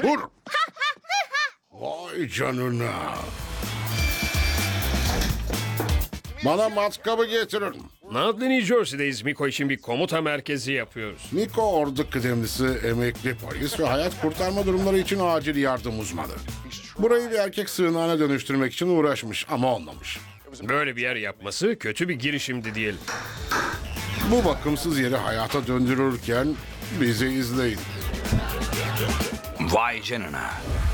Vur. Vay canına. Bana matkabı getirin. Nadli New Jersey'deyiz. Miko için bir komuta merkezi yapıyoruz. Miko ordu kıdemlisi, emekli polis ve hayat kurtarma durumları için acil yardım uzmanı. Burayı bir erkek sığınağına dönüştürmek için uğraşmış ama olmamış. Böyle bir yer yapması kötü bir girişimdi diyelim. Bu bakımsız yeri hayata döndürürken bizi izleyin. Vay canına.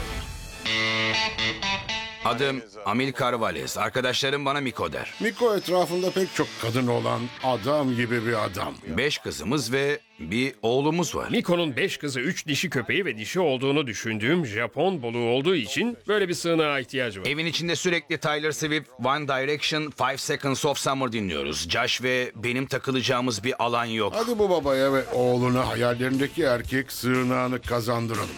Adım Amilcar Vales. Arkadaşlarım bana Miko der. Miko etrafında pek çok kadın olan adam gibi bir adam. 5 kızımız ve bir oğlumuz var. Miko'nun 5 kızı, 3 dişi köpeği ve dişi olduğunu düşündüğüm Japon buluğu olduğu için böyle bir sığınağa ihtiyacı var. Evin içinde sürekli Taylor Swift, One Direction, 5 Seconds of Summer dinliyoruz. Josh ve benim takılacağımız bir alan yok. Hadi bu babaya ve oğluna hayallerindeki erkek sığınağını kazandıralım.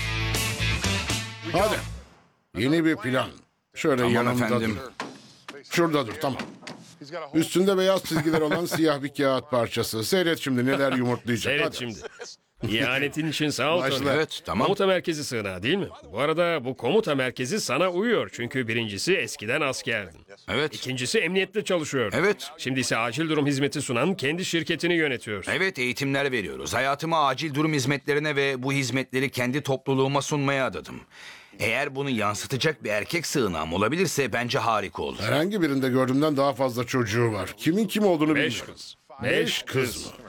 Hadi. Yeni bir plan. Şöyle Tamam yanımda efendim. dur. Şurada dur, tamam. Üstünde beyaz çizgiler olan siyah bir kağıt parçası. Seyret şimdi neler yumurtlayacak. Seyret Hadi. şimdi. İhanetin için sağ ol Başla. Tony. Evet, tamam. Komuta merkezi sığınağı değil mi? Bu arada bu komuta merkezi sana uyuyor. Çünkü birincisi eskiden askerdin. Evet. İkincisi emniyette çalışıyordun. Evet. Şimdi ise acil durum hizmeti sunan kendi şirketini yönetiyorsun. Evet, eğitimler veriyoruz. Hayatımı acil durum hizmetlerine ve bu hizmetleri kendi topluluğuma sunmaya adadım. Eğer bunu yansıtacak bir erkek sığınağım olabilirse bence harika olur. Herhangi birinde gördüğümden daha fazla çocuğu var. Kimin kim olduğunu 5 bilmiyorum. kız. 5 kız mı?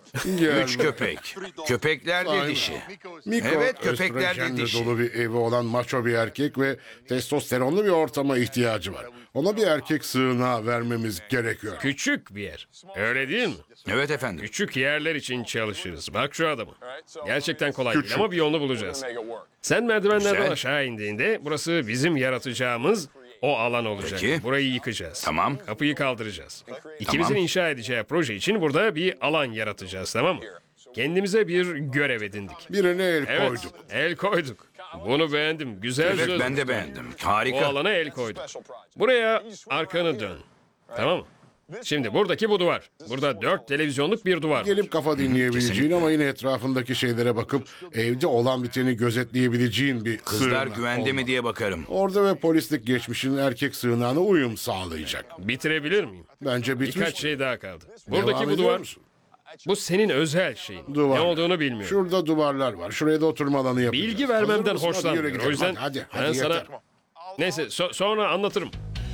Gel 3 bak. köpek. Köpekler de Aynen. dişi. Miko, Evet, köpekler de östrojenle dişi. dolu bir evi olan maço bir erkek ve testosteronlu bir ortama ihtiyacı var. Ona bir erkek sığınağı vermemiz gerekiyor. Küçük bir yer. Öyle değil mi? Evet efendim. Küçük yerler için çalışırız. Bak şu adamı. Gerçekten kolay değil Küçük. ama bir yolunu bulacağız. Sen merdivenlerden Güzel. aşağı indiğinde burası bizim yaratacağımız o alan olacak. Peki. Burayı yıkacağız. Tamam. Kapıyı kaldıracağız. İkimizin Tamam. inşa edeceği proje için burada bir alan yaratacağız, tamam mı? Kendimize bir görev edindik. Birine el Evet, koyduk. el koyduk. Bunu beğendim. Güzel Evet, söz. ben de beğendim. O Harika. alana el koyduk. Buraya arkanı dön. Tamam mı? Şimdi buradaki bu duvar. Burada 4 televizyonluk bir duvar var. Gelip kafa dinleyebileceğin Kesinlikle. ama yine etrafındaki şeylere bakıp evde olan biteni gözetleyebileceğin bir Kızlar sığınak güvende olmalı. mi diye bakarım. Orada ve polislik geçmişin erkek sığınağına uyum sağlayacak. Bitirebilir miyim? Bence bitmiş. Birkaç şey daha kaldı. Buradaki Devam bu ediyor duvar, musun? bu senin özel şeyin. Duvar. Ne olduğunu bilmiyorum. Şurada duvarlar var. Şuraya da oturma alanı yapacağız. Bilgi Hazır vermemden mısın? Hadi yürü hoşlanmıyorum. gidelim. O yüzden hadi ben sana... yeter. Neyse sonra anlatırım.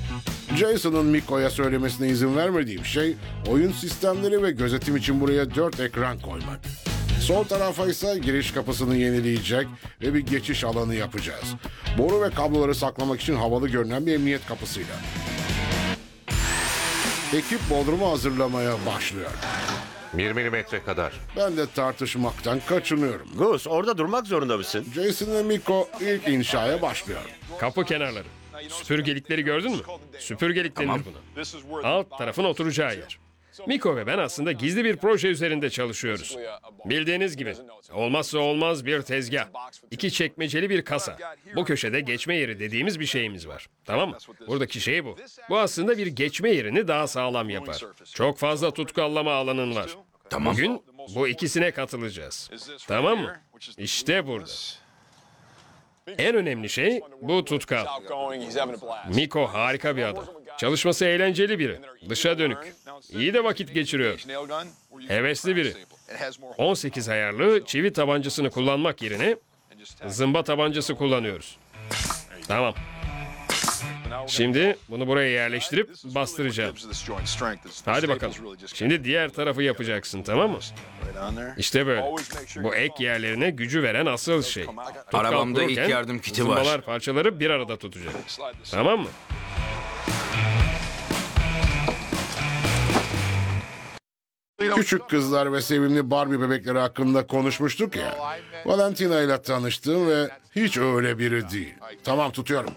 Jason'ın Miko'ya söylemesine izin vermediğim şey oyun sistemleri ve gözetim için buraya 4 ekran koymak. Sol tarafa ise giriş kapısını yenileyecek ve bir geçiş alanı yapacağız. Boru ve kabloları saklamak için havalı görünen bir emniyet kapısıyla. Ekip bodrumu hazırlamaya başlıyor. 1 milimetre kadar. Ben de tartışmaktan kaçınıyorum. Gus, orada durmak zorunda mısın? Jason ve Miko ilk inşaya başlıyor. Kapı kenarları. Süpürgelikleri gördün mü? Süpürgelik denir buna. Alt tarafın oturacağı yer. Miko ve ben aslında gizli bir proje üzerinde çalışıyoruz. Bildiğiniz gibi olmazsa olmaz bir tezgah. 2 çekmeceli bir kasa. Bu köşede geçme yeri dediğimiz bir şeyimiz var. Tamam mı? Buradaki şey bu. Bu aslında bir geçme yerini daha sağlam yapar. Çok fazla tutkallama alanın var. Tamam. Bugün bu ikisine katılacağız. Tamam mı? İşte burada. En önemli şey bu tutkal. Miko harika bir adam. Çalışması eğlenceli biri. Dışa dönük. İyi de vakit geçiriyor. Hevesli biri. 18 ayarlı çivi tabancasını kullanmak yerine zımba tabancası kullanıyoruz. Tamam. Şimdi bunu buraya yerleştirip bastıracağım. Hadi bakalım. Şimdi diğer tarafı yapacaksın, tamam mı? İşte böyle. Bu ek yerlerine gücü veren asıl şey. Tutkal Arabamda ilk kururken yardım kiti var. zımbalar parçaları bir arada tutacak. Tamam mı? Küçük kızlar ve sevimli Barbie bebekleri hakkında konuşmuştuk ya. Valentina ile tanıştım ve hiç öyle biri değil. Tamam, tutuyorum.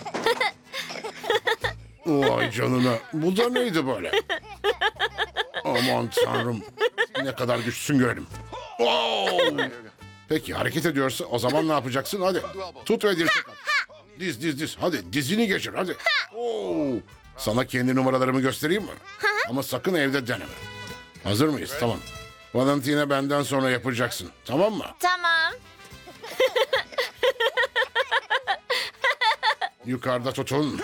Vay canına. Bu da neydi böyle? Aman tanrım. Ne kadar güçlüsün görelim. Wow! Peki hareket ediyorsa o zaman ne yapacaksın? Hadi tut ve dirsek at. Diz. Hadi dizini geçir hadi. Oo! Sana kendi numaralarımı göstereyim mi? Ama sakın evde deneme. Hazır mıyız? Tamam. Valentina benden sonra yapacaksın. Tamam mı? Tamam. yukarıda tutun.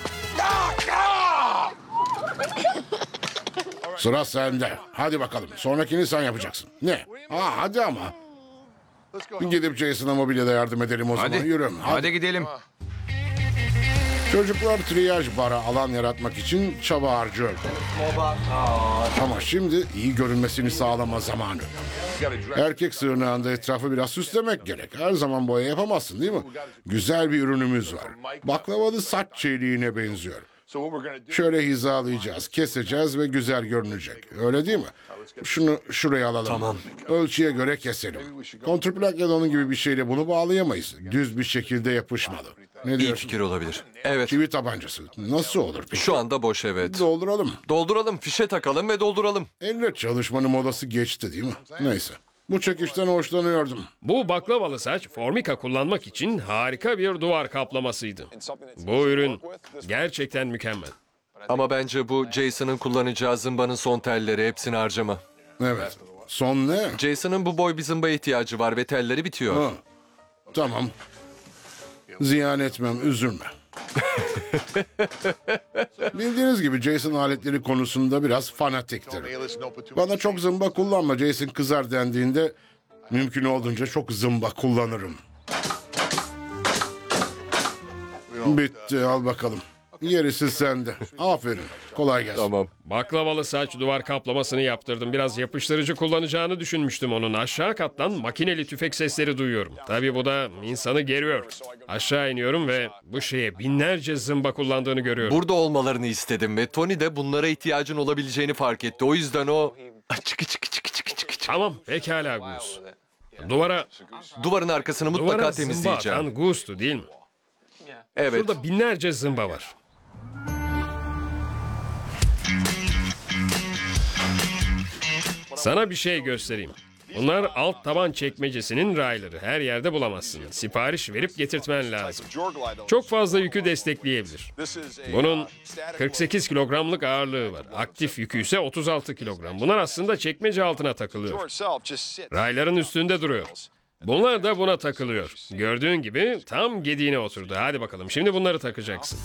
Sıra sende. Hadi bakalım. Sonrakini sen yapacaksın. Ne? Hadi ama. Gidip Jason'a mobilyada yardım edelim o zaman. Hadi. Yürü. Hadi gidelim. Çocuklar triyaj bara alan yaratmak için çaba harcıyor. Ama şimdi iyi görünmesini sağlama zamanı. Erkek sığınağında etrafı biraz süslemek gerek. Her zaman boya yapamazsın değil mi? Güzel bir ürünümüz var. Baklavalı saç çeliğine benziyor. Şöyle hizalayacağız, keseceğiz ve güzel görünecek. Öyle değil mi? Şunu şuraya alalım. Tamam. Ölçüye göre keselim. Kontrplak ya da onun gibi bir şeyle bunu bağlayamayız. Düz bir şekilde yapışmalı. Ne İyi diyorsun? fikir olabilir. Evet. Çivi tabancası. Nasıl olur peki? Şu anda boş, evet. Dolduralım. Dolduralım, fişe takalım ve dolduralım. Elle çalışmanın modası geçti değil mi? Neyse. Bu çekişten hoşlanıyordum. Bu baklavalı saç Formica kullanmak için harika bir duvar kaplamasıydı. Bu ürün gerçekten mükemmel. Ama bence bu Jason'ın kullanacağı zımbanın son telleri, hepsini harcama. Evet. Son ne? Jason'ın bu boy bir zımbaya ihtiyacı var ve telleri bitiyor. Ha. Tamam. Ziyan etmem, üzülme. Bildiğiniz gibi Jason aletleri konusunda biraz fanatiktir. Bana çok zımba kullanma, Jason kızar dendiğinde mümkün olduğunca çok zımba kullanırım. Bitti, al bakalım. Gerisi sende. Aferin. Kolay gelsin. Tamam. Baklavalı saç duvar kaplamasını yaptırdım. Biraz yapıştırıcı kullanacağını düşünmüştüm onun. Aşağı kattan makineli tüfek sesleri duyuyorum. Tabii bu da insanı geriyor. Aşağı iniyorum ve bu şeye binlerce zımba kullandığını görüyorum. Burada olmalarını istedim ve Tony de bunlara ihtiyacın olabileceğini fark etti. O yüzden o... Çıkı çıkı çıkı çıkı çıkı çıkı. Tamam, pekala Gus. Duvara Duvarın arkasını mutlaka zımba temizleyeceğim. atan Gus'tu değil mi? Evet. Burada binlerce zımba var. Sana bir şey göstereyim. Bunlar alt taban çekmecesinin rayları. Her yerde bulamazsın. Sipariş verip getirtmen lazım. Çok fazla yükü destekleyebilir. Bunun 48 kilogramlık ağırlığı var. Aktif yükü ise 36 kilogram. Bunlar aslında çekmece altına takılıyor. Rayların üstünde duruyor. Bunlar da buna takılıyor. Gördüğün gibi tam gediğine oturdu. Hadi bakalım şimdi bunları takacaksın.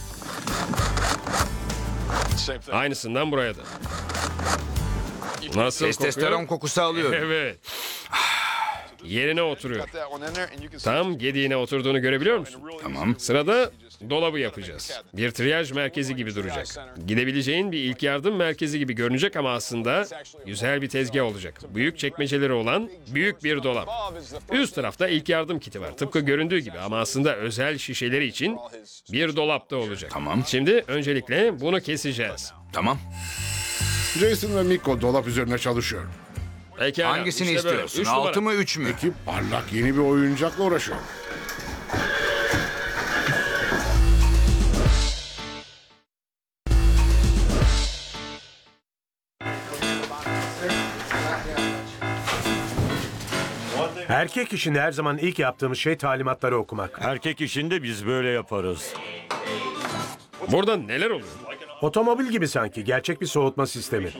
Aynısından buraya da. Nasıl Testosteron kokuyor? kokusu alıyorum. Evet. Yerine oturuyor. Tam gediğine oturduğunu görebiliyor musun? Tamam. Sırada dolabı yapacağız. Bir triyaj merkezi gibi duracak. Gidebileceğin bir ilk yardım merkezi gibi görünecek ama aslında güzel bir tezgah olacak. Büyük çekmeceleri olan büyük bir dolap. Üst tarafta ilk yardım kiti var. Tıpkı göründüğü gibi ama aslında özel şişeleri için bir dolapta olacak. Tamam. Şimdi öncelikle bunu keseceğiz. Tamam. Jason ve Miko dolap üzerine çalışıyor. Pekala, Hangisini işte böyle. istiyorsun? Üç numara. 6 mı 3 mü? Ekip parlak yeni bir oyuncakla uğraşıyor. Erkek işinde her zaman ilk yaptığımız şey talimatları okumak. Erkek işinde biz böyle yaparız. Burada neler oluyor? Otomobil gibi sanki, gerçek bir soğutma sistemi.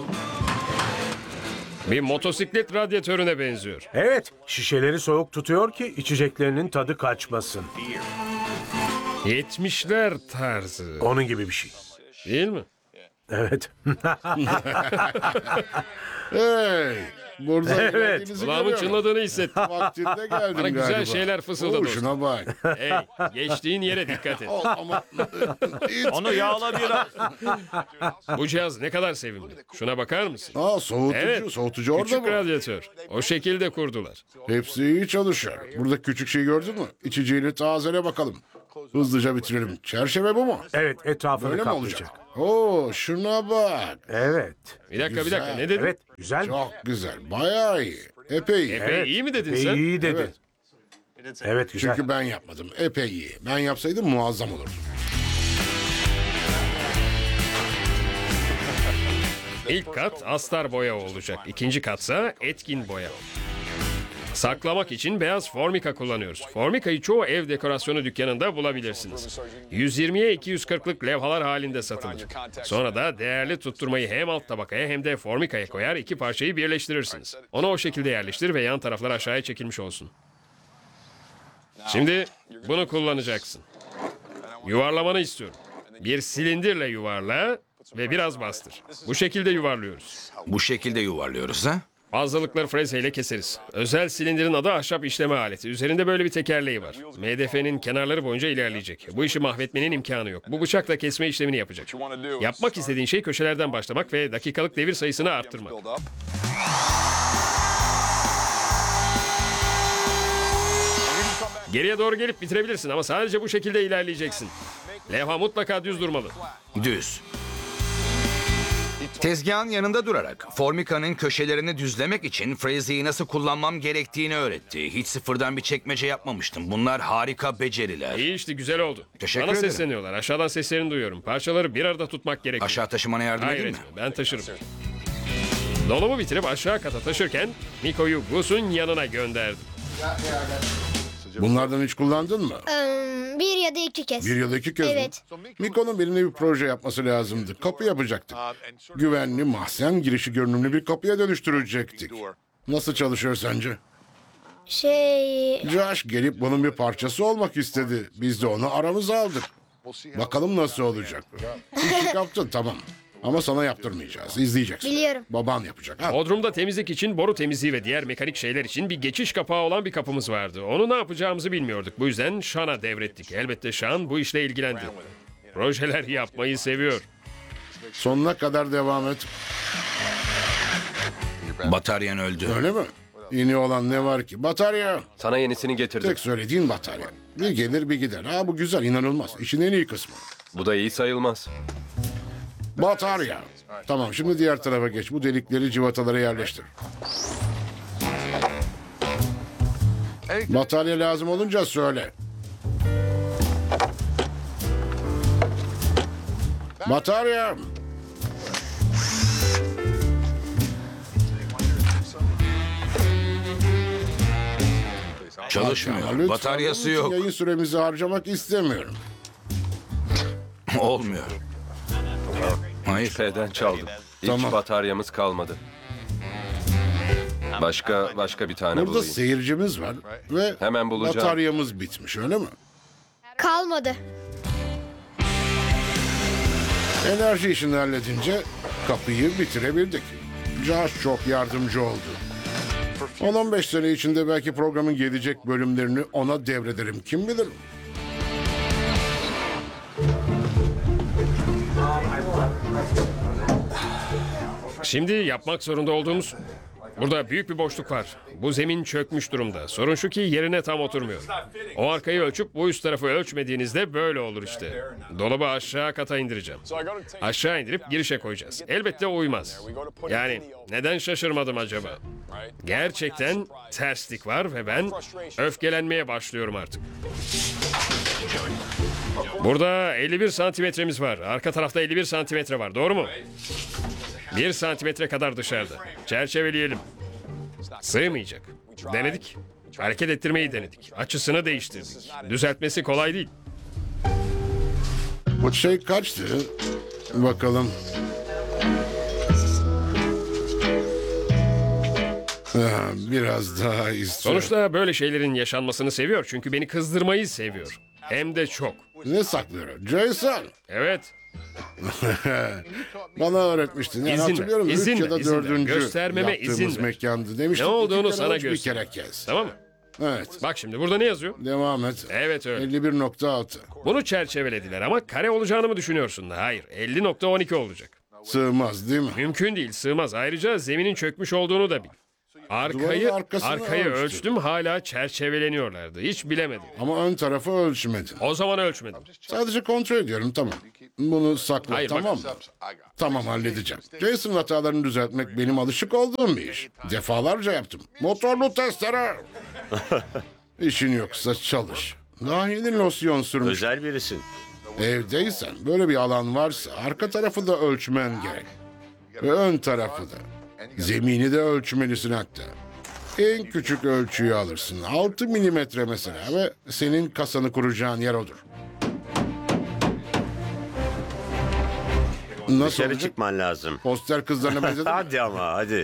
Bir motosiklet radyatörüne benziyor. Evet, şişeleri soğuk tutuyor ki içeceklerinin tadı kaçmasın. 70'ler tarzı. Onun gibi bir şey. Değil mi? Evet. Hey! Burada Evet. geldiğinizi Kulağımın görüyorum. çınladığını hissettim. Vaktinde geldim Bana güzel galiba. şeyler fısıldadı Oo, dostum. şuna bak. Hey, geçtiğin yere dikkat et. Ama... Onu yağla biraz. Bu cihaz ne kadar sevimli. Şuna bakar mısın? Soğutucu. Evet. Soğutucu orada Küçük mı? radyatör. O şekilde kurdular. Hepsi iyi çalışıyor. Burada küçük şey gördün mü? İçeceğini tazele bakalım. Hızlıca bitirelim. Çerçeve bu mu? Evet, etrafını Öyle mi kaplayacak. olacak? Oo, şuna bak. Evet. Bir dakika Güzel. ne dedin? Evet, güzel. Çok güzel. Bayağı iyi. Epey iyi. Epey iyi mi dedin Epey sen? iyi dedi. Evet. Evet, güzel. Çünkü ben yapmadım. Epey iyi. Ben yapsaydım muazzam olurdu. İlk kat astar boya olacak. İkinci katsa etkin boya. Saklamak için beyaz Formica kullanıyoruz. Formica'yı çoğu ev dekorasyonu dükkanında bulabilirsiniz. 120'ye 240'lık levhalar halinde satılır. Sonra da değerli tutturmayı hem alt tabakaya hem de Formica'ya koyar, iki parçayı birleştirirsiniz. Onu o şekilde yerleştir ve yan taraflar aşağıya çekilmiş olsun. Şimdi bunu kullanacaksın. Yuvarlamanı istiyorum. Bir silindirle yuvarla ve biraz bastır. Bu şekilde yuvarlıyoruz. Bu şekilde yuvarlıyoruz ha? Fazlalıkları frezeyle keseriz. Özel silindirin adı ahşap işleme aleti. Üzerinde böyle bir tekerleği var. MDF'nin kenarları boyunca ilerleyecek. Bu işi mahvetmenin imkanı yok. Bu bıçakla kesme işlemini yapacak. Yapmak istediğin şey köşelerden başlamak ve dakikalık devir sayısını arttırmak. Geriye doğru gelip bitirebilirsin ama sadece bu şekilde ilerleyeceksin. Levha mutlaka düz durmalı. Düz. Tezgahın yanında durarak Formica'nın köşelerini düzlemek için frezeyi nasıl kullanmam gerektiğini öğretti. Hiç sıfırdan bir çekmece yapmamıştım. Bunlar harika beceriler. İyi işte, güzel oldu. Teşekkür Bana ederim. sesleniyorlar. Aşağıdan seslerini duyuyorum. Parçaları bir arada tutmak gerekiyor. Aşağı taşımana yardım Hayır edeyim mi? etme, ben taşırım. Dolabı bitirip aşağı kata taşırken Miko'yu Gus'un yanına gönderdim. Bunlardan hiç kullandın mı? Bir ya da iki kez. Bir ya da iki kez mi? Evet. Miko'nun benimle bir proje yapması lazımdı. Kapı yapacaktık. Güvenli, mahzen girişi görünümlü bir kapıya dönüştürecektik. Nasıl çalışıyor sence? Josh gelip bunun bir parçası olmak istedi. Biz de onu aramıza aldık. Bakalım nasıl olacak. İşi kaptın, tamam. Ama sana yaptırmayacağız. İzleyeceksin. Biliyorum. Baban yapacak. Ha? Bodrum'da temizlik için boru temizliği ve diğer mekanik şeyler için bir geçiş kapağı olan bir kapımız vardı. Onu ne yapacağımızı bilmiyorduk. Bu yüzden Sean'a devrettik. Elbette Sean bu işle ilgilendi. Projeler yapmayı seviyor. Sonuna kadar devam et. Bataryan öldü. Öyle mi? Yeni olan ne var ki? Batarya. Sana yenisini getirdim. Tek söylediğin batarya. Bir gelir bir gider. Ha, bu güzel, inanılmaz. İşin en iyi kısmı. Bu da iyi sayılmaz. Batarya. Tamam, şimdi diğer tarafa geç. Bu delikleri civatalara yerleştir. Batarya lazım olunca söyle. Batarya. Çalışmıyor. Ama lütfen, Bataryası bunun için yok. Yayın süremizi harcamak istemiyorum. Olmuyor. Hayır. F'den çaldım. Hiç Tamam. bataryamız kalmadı. Başka bir tane Burada bulayım. seyircimiz var ve Hemen bulacağım. bataryamız bitmiş, öyle mi? Kalmadı. Enerji işini halledince kapıyı bitirebildik. Josh çok yardımcı oldu. 10-15 sene içinde belki programın gelecek bölümlerini ona devrederim. Kim bilir? Şimdi yapmak zorunda olduğumuz... Burada büyük bir boşluk var. Bu zemin çökmüş durumda. Sorun şu ki yerine tam oturmuyor. O arkayı ölçüp bu üst tarafı ölçmediğinizde böyle olur işte. Dolabı aşağı kata indireceğim. Aşağı indirip girişe koyacağız. Elbette uymaz. Yani neden şaşırmadım acaba? Gerçekten terslik var ve ben öfkelenmeye başlıyorum artık. Burada 51 santimetremiz var. Arka tarafta 51 santimetre var. Doğru mu? 1 santimetre kadar dışarıda. Çerçeveleyelim. Sığmayacak. Denedik. Hareket ettirmeyi denedik. Açısını değiştirdik. Düzeltmesi kolay değil. Bu şey kaçtı? Bakalım. Biraz daha istiyorum. Sonuçta böyle şeylerin yaşanmasını seviyor. Çünkü beni kızdırmayı seviyor. Hem de çok. Ne saklıyor? Jason. Evet. Bana öğretmiştin. Yani İzin ver, hatırlıyorum. izin 3 ya da ver, izin ver. 4. Göstermeme izin yaptığımız ver. mekandı. Demiştik, Ne olduğunu 2 kere sana ölç, bir göster. kere kes. Tamam mı? Evet. Bak şimdi burada ne yazıyor? Devam et. Evet öyle. 51.6. Bunu çerçevelediler ama kare olacağını mı düşünüyorsun? Hayır. 50.12 olacak. Sığmaz değil mi? Mümkün değil, sığmaz. Ayrıca zeminin çökmüş olduğunu da bil. Duvarın arkasını Arkayı ölçtüm. ölçtüm, hala çerçeveleniyorlardı. Hiç bilemedim. Ama ön tarafı ölçmedin. O zaman ölçmedim. Sadece kontrol ediyorum, tamam. Bunu sakla, Hayır, bak. tamam mı? Tamam, halledeceğim. Jason'ın hatalarını düzeltmek benim alışık olduğum bir iş. Defalarca yaptım. Motorlu testere. İşin yoksa çalış. Daha yeni losyon sürmüş. Özel birisin. Evdeysen böyle bir alan varsa arka tarafı da ölçmen gerek. Ve ön tarafı da. Zemini de ölçmelisin hatta. En küçük ölçüyü alırsın. 6 milimetre mesela ve senin kasanı kuracağın yer odur. Nasıl Dışarı olacak? çıkman lazım. Poster kızlarına benzedi mi? Hadi ama hadi.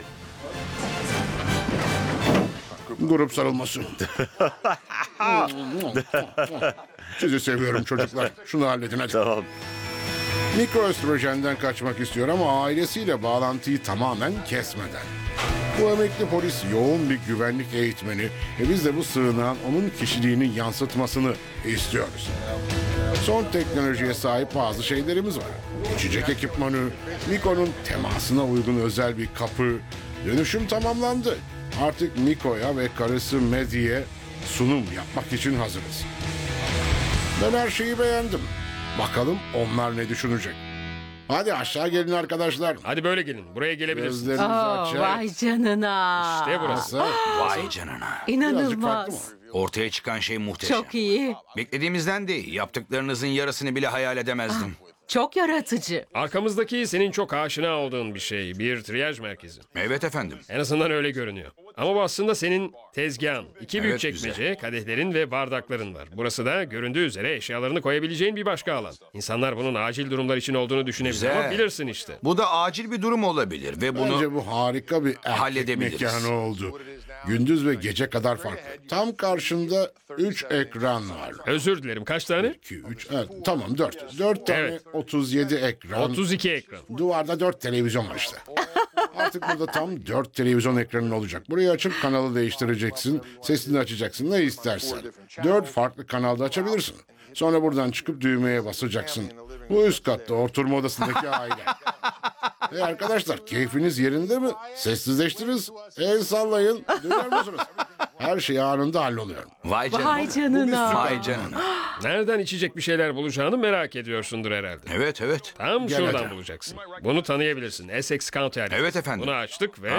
Grup sarılması. Sizi seviyorum çocuklar. Şunu halledin hadi. Tamam. Mikroöstrojenden kaçmak istiyor ama ailesiyle bağlantıyı tamamen kesmeden. Bu emekli polis yoğun bir güvenlik eğitmeni ve biz de bu sığınağın onun kişiliğini yansıtmasını istiyoruz. Son teknolojiye sahip bazı şeylerimiz var. İçecek ekipmanı, Miko'nun temasına uygun özel bir kapı. Dönüşüm tamamlandı. Artık Miko'ya ve karısı Maddie'ye sunum yapmak için hazırız. Ben her şeyi beğendim. Bakalım onlar ne düşünecek. Hadi aşağı gelin arkadaşlar. Hadi böyle gelin. Buraya gelebilirsiniz. Gözlerinizi açın. Vay canına. İşte burası. Nasıl? Vay canına. Birazcık farklı mı? İnanılmaz. Ortaya çıkan şey muhteşem. Çok iyi. Beklediğimizden değil. Yaptıklarınızın yarısını bile hayal edemezdim. Çok yaratıcı. Arkamızdaki senin çok aşina olduğun bir şey. Bir triyaj merkezi. Evet efendim. En azından öyle görünüyor. Ama bu aslında senin tezgahın. İki büyük Evet, çekmece, kadehlerin ve bardakların var. Burası da göründüğü üzere eşyalarını koyabileceğin bir başka alan. İnsanlar bunun acil durumlar için olduğunu düşünebilir Güzel. ama bilirsin işte. Bu da acil bir durum olabilir ve bunu... Bence bu harika bir erkek halledebiliriz. mekanı oldu. Gündüz ve gece kadar farklı. Tam karşında 3 ekran var. Özür dilerim, kaç tane? 2, 3, evet, tamam 4. 4 tane Evet. 37 ekran. 32 ekran. Duvarda 4 televizyon var işte. Artık burada tam 4 televizyon ekranın olacak. Burayı açıp kanalı değiştireceksin. Sesini açacaksın ne istersen. 4 farklı kanalda açabilirsin. Sonra buradan çıkıp düğmeye basacaksın. Bu üst katta oturma odasındaki aile. Arkadaşlar keyfiniz yerinde mi? Sessizleştiriniz. El sallayın. Duyuyor musunuz? Her şey anında halloluyor. Vay canına. Vay canına. Vay canına. Nereden içecek bir şeyler bulacağını merak ediyorsundur herhalde. Evet evet. Tam Gel şuradan hadi. bulacaksın. Bunu tanıyabilirsin. Essex County adresi. Evet efendim. Bunu açtık ve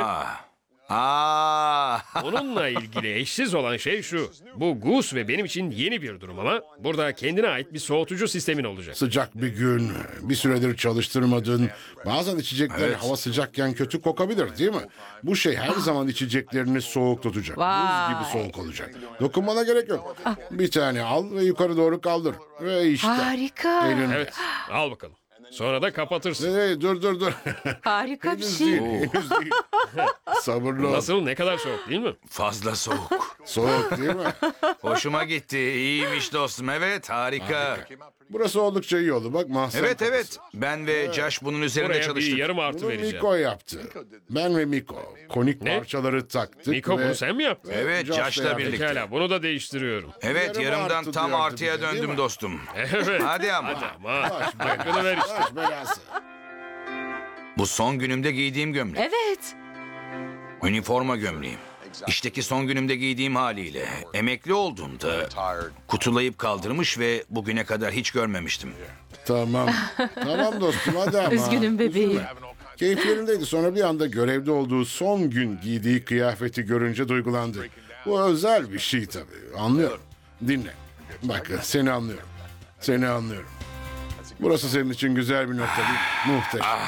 onunla ilgili eşsiz olan şey şu. Bu Goose ve benim için yeni bir durum ama burada kendine ait bir soğutucu sistemin olacak. Sıcak bir gün, bir süredir çalıştırmadın. Bazen içecekler hava sıcakken kötü kokabilir değil mi? Bu şey her zaman içeceklerini soğuk tutacak. Vay. Buz gibi soğuk olacak. Dokunmana gerek yok. Bir tane al ve yukarı doğru kaldır. Ve işte. Harika. Elinde. Evet, al bakalım. Sonra da kapatırsın. Hey, dur. Harika bir Henüz şey. değil, henüz değil. Sabırlı ol. Nasıl, ne kadar soğuk değil mi? Fazla soğuk. Soğuk değil mi? Hoşuma gitti. İyiymiş dostum. Evet harika. Burası oldukça iyi oldu. Bak mahzen Evet kapısı. evet. Ben ve Josh bunun üzerinde Buraya bir çalıştık. yarım artı Bunu vereceğim. Miko yaptı. Ben ve Miko. Konik Ne? parçaları taktık Miko ve... bunu sen mi yaptın? Evet Josh'la Josh'la yaptık. birlikte. Pekala, bunu da değiştiriyorum. Evet Yarım yarımdan artı tam diyordu artıya bize, değil döndüm mi? dostum. Evet. Hadi ama. Ama hakkını ver işte. Baş belası. Bu son günümde giydiğim gömlek. Evet. Üniforma gömleğim. İşteki son günümde giydiğim haliyle. Emekli olduğumda kutulayıp kaldırmış ve bugüne kadar hiç görmemiştim. Tamam. Tamam dostum hadi ama. Üzgünüm bebeğim. Üzülme. Keyif yerindeydi. Sonra bir anda görevde olduğu son gün giydiği kıyafeti görünce duygulandı. Bu özel bir şey tabii. Anlıyorum. Dinle. Bak seni anlıyorum. Seni anlıyorum. Burası senin için güzel bir nokta değil. Muhteşem.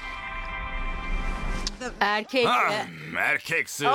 Erkek. Erkeksin.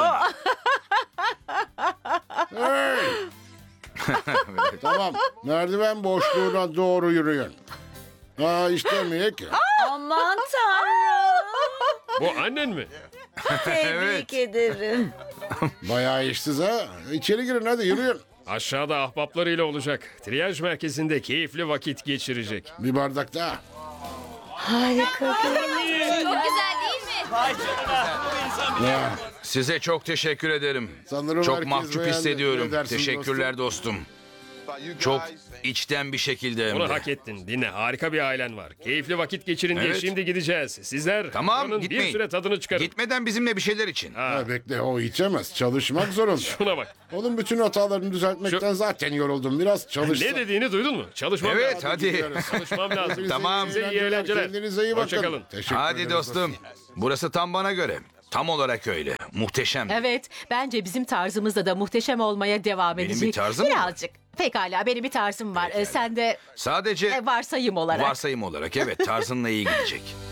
Hey! Tamam. Merdiven boşluğuna doğru yürüyün. İşte Mick. Aman tanrım. Bu annen mi? Tebrik ederim. Bayağı işsiz ha. İçeri girin hadi yürüyün. Aşağıda ahbaplarıyla olacak. Triyaj merkezinde keyifli vakit geçirecek. Bir bardak daha. Harika. Çok güzel değil mi? Ya, Size çok teşekkür ederim. sanırım Çok herkes mahcup beğendi. Ne hissediyorum. dersin Teşekkürler dostum. Çok içten bir şekilde hem Bunu de. hak ettin. Dinle, harika bir ailen var. Keyifli vakit geçirin diye Evet. şimdi gideceğiz. Sizler Tamam buranın gitmeyin. bir süre tadını çıkarın. Gitmeden bizimle bir şeyler için. Ha, bekle o içemez. Çalışmak zorunda. Şuna bak. Onun bütün hatalarını düzeltmekten zaten yoruldum. Biraz çalışsa. Ne dediğini duydun mu? Çalışmam Evet lazım. hadi. Çalışmam lazım. Hepinize Tamam. Size iyi eğlenceler. Kendinize iyi bakın. Hoşçakalın. Teşekkür Hadi ederim dostum. Burası tam bana göre. Tam olarak öyle. Muhteşem. Evet. Bence bizim tarzımızda da muhteşem olmaya devam Benim edecek. bir tarzım mı var? Birazcık. Pekala benim bir tarzım var. Sen de Sadece varsayım olarak. varsayım olarak evet tarzınla iyi gidecek.